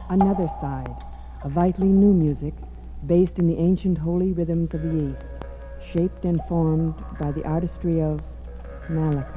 Another side, a vitally new music based in the ancient holy rhythms of the East, shaped and formed by the artistry of Malacca.